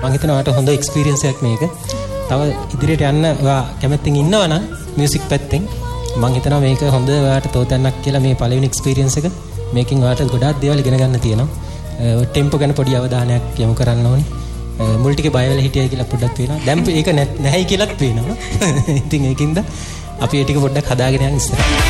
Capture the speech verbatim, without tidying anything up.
මම හිතනවා ඔයාලට හොඳ එක්ස්පීරියන්ස් එකක් මේක. තව ඉදිරියට යන්න ඔයා කැමැත්තෙන් ඉන්නවා නම් මියුසික් පැත්තෙන් මම හිතනවා මේක හොඳ ඔයාලට තෝතැන්නක් කියලා මේ පළවෙනි එක්ස්පීරියන්ස් එක. මේකෙන් ඔයාලට ගොඩාක් දේවල් ඉගෙන ගන්න තියෙනවා. ටෙම්පෝ ගැන පොඩි අවධානයක් යොමු කරන්න ඕනේ. මුල් ටිකේ බය වෙලා හිටියයි කියලා පොඩ්ඩක් පේනවා. දැන් ඒක නැහැයි කියලාත් පේනවා. ඉතින් ඒකින්ද අපි ඒ ටික පොඩ්ඩක් හදාගෙන යන්න ඉස්සරහට.